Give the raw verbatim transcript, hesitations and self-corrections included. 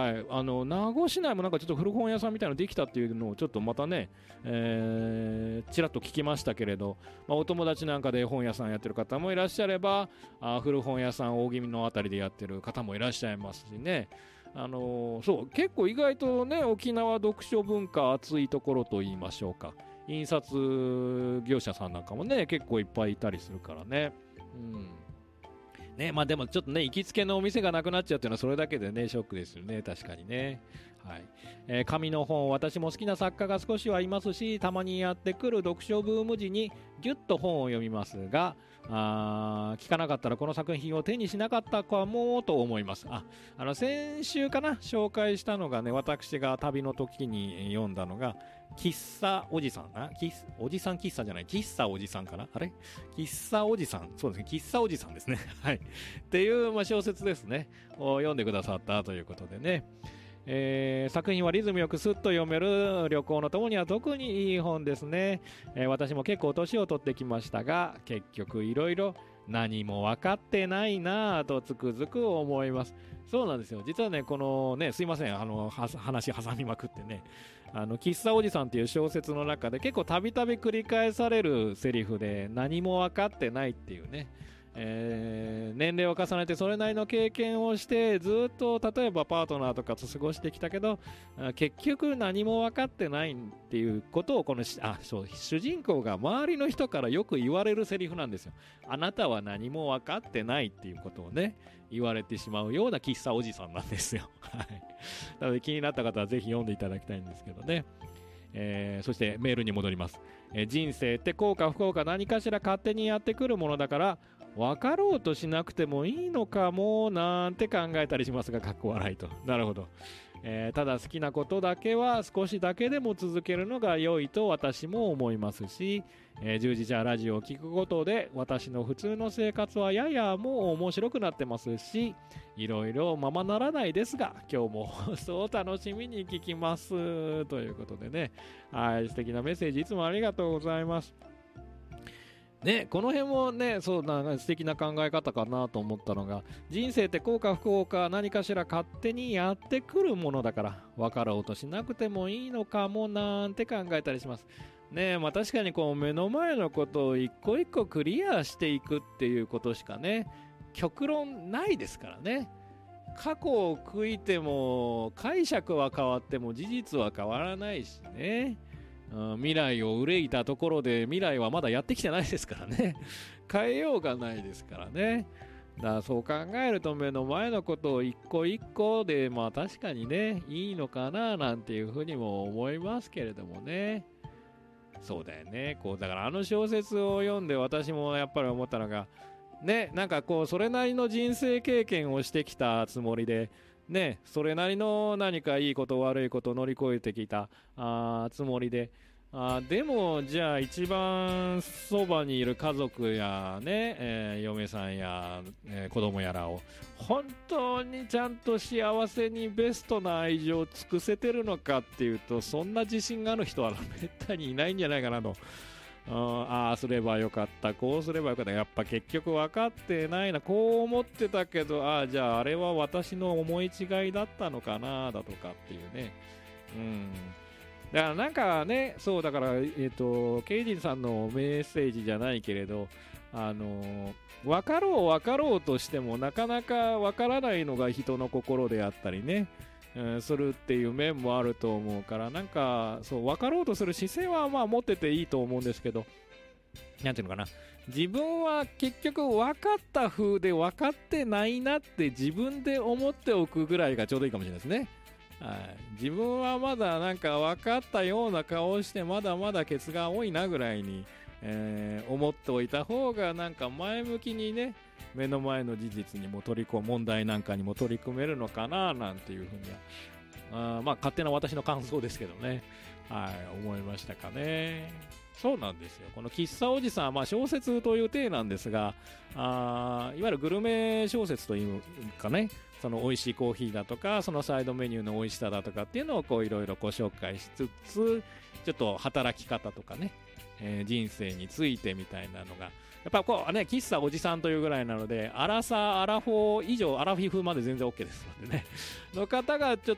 はい、あの名護市内もなんかちょっと古本屋さんみたいなのできたっていうのをちょっとまたね、えー、ちらっと聞きましたけれど、まあ、お友達なんかで本屋さんやってる方もいらっしゃれば、あ古本屋さん大気味のあたりでやってる方もいらっしゃいますしね、あのー、そう結構意外とね沖縄読書文化熱いところと言いましょうか、印刷業者さんなんかもね結構いっぱいいたりするからね、うんね、まあでもちょっとね行きつけのお店がなくなっちゃうっていうのはそれだけでねショックですよね、確かにね。はい、えー、紙の本、私も好きな作家が少しはいますし、たまにやってくる読書ブーム時にギュッと本を読みますが、あ聞かなかったらこの作品を手にしなかったかもと思います。あ、あの先週かな紹介したのがね、私が旅の時に読んだのが喫茶おじさんあ喫おじさん喫茶じゃない喫茶おじさんかな、あれ喫茶おじさん、そうですね、喫茶おじさんですねはいっていう、まあ、小説ですねを読んでくださったということでね、えー、作品はリズムよくスッと読める、旅行のともには特にいい本ですね、えー、私も結構年を取ってきましたが結局いろいろ何も分かってないなぁとつくづく思います。そうなんですよ、実はねこのねすいませんあの話挟みまくってね、あの喫茶おじさんっていう小説の中で結構たびたび繰り返されるセリフで何も分かってないっていうね、えー、年齢を重ねてそれなりの経験をしてずっと例えばパートナーとかと過ごしてきたけど結局何も分かってないっていうことをこのあそう主人公が周りの人からよく言われるセリフなんですよ。あなたは何も分かってないっていうことをね言われてしまうような喫茶おじさんなんですよはいなので気になった方はぜひ読んでいただきたいんですけどね、えー、そしてメールに戻ります、えー、人生って幸か不幸か何かしら勝手にやってくるものだから分かろうとしなくてもいいのかもなんて考えたりしますがかっこ笑いと。なるほど、えー、ただ好きなことだけは少しだけでも続けるのが良いと私も思いますし、えー、十字架ラジオを聞くことで私の普通の生活はややもう面白くなってますし、いろいろままならないですが今日も放送を楽しみに聞きますということでね、はい、素敵なメッセージいつもありがとうございますね。この辺もねそうな素敵な考え方かなと思ったのが、人生って幸か不幸か何かしら勝手にやってくるものだから分かろうとしなくてもいいのかもなんて考えたりしますね。えまあ確かにこう目の前のことを一個一個クリアしていくっていうことしかね極論ないですからね。過去を悔いても解釈は変わっても事実は変わらないしね、うん、未来を憂いたところで未来はまだやってきてないですからね変えようがないですからね。だからそう考えると目の前のことを一個一個でまあ確かにねいいのかななんていうふうにも思いますけれどもね。そうだよね。こうだからあの小説を読んで私もやっぱり思ったのがね、なんかこうそれなりの人生経験をしてきたつもりでね、それなりの何かいいこと悪いことを乗り越えてきたあつもりで、あでもじゃあ一番そばにいる家族やね、えー、嫁さんや、えー、子供やらを本当にちゃんと幸せにベストな愛情を尽くせてるのかっていうとそんな自信がある人はめったにいないんじゃないかなと。ああすればよかったこうすればよかったやっぱ結局分かってないなこう思ってたけどああじゃああれは私の思い違いだったのかなだとかっていうね。うんだからなんかねそうだからえっ、ー、とケイジンさんのメッセージじゃないけれどあの分かろう分かろうとしてもなかなか分からないのが人の心であったりねうん、するっていう面もあると思うからなんかそう分かろうとする姿勢はまあ持ってていいと思うんですけどなんていうのかな自分は結局分かった風で分かってないなって自分で思っておくぐらいがちょうどいいかもしれないですね。はい、自分はまだなんか分かったような顔をしてまだまだケツが多いなぐらいに、えー、思っておいた方がなんか前向きにね目の前の事実にも取り込む問題なんかにも取り組めるのかななんていうふうにはあまあ勝手な私の感想ですけどね、はい、思いましたかね。そうなんですよこの喫茶おじさんはまあ小説という体なんですがあいわゆるグルメ小説というかねその美味しいコーヒーだとかそのサイドメニューの美味しさだとかっていうのをこういろいろご紹介しつつちょっと働き方とかね、えー、人生についてみたいなのがやっぱこうね喫茶おじさんというぐらいなのでアラサーアラフォー以上アラフィフまで全然 OK ですのでねの方がちょっ